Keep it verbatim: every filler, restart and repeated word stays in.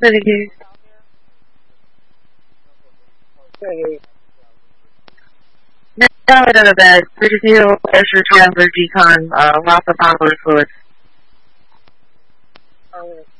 thirty-two. No, no, no, bed. thirty-two, pressure transfer decon, uh, loss of power fluid.